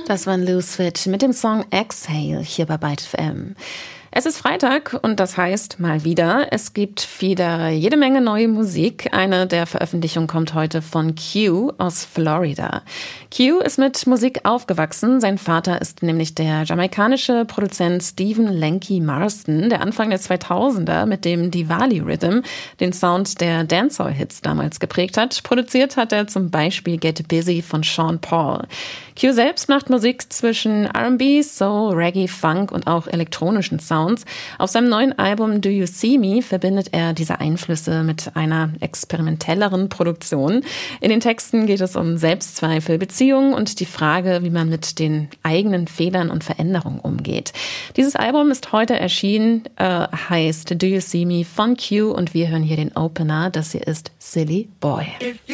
Das war ein Loose Fit mit dem Song Exhale hier bei Byte FM. Es ist Freitag und das heißt mal wieder, es gibt wieder jede Menge neue Musik. Eine der Veröffentlichungen kommt heute von Q aus Florida. Q ist mit Musik aufgewachsen. Sein Vater ist nämlich der jamaikanische Produzent Stephen Lanky Marston, der Anfang der 2000er mit dem Diwali Rhythm den Sound der Dancehall-Hits damals geprägt hat. Produziert hat er zum Beispiel Get Busy von Sean Paul. Q selbst macht Musik zwischen R&B, Soul, Reggae, Funk und auch elektronischen Sounds. Auf seinem neuen Album Do You See Me verbindet er diese Einflüsse mit einer experimentelleren Produktion. In den Texten geht es um Selbstzweifel, Beziehungen und die Frage, wie man mit den eigenen Fehlern und Veränderungen umgeht. Dieses Album ist heute erschienen, heißt Do You See Me von Q und wir hören hier den Opener. Das hier ist Silly Boy.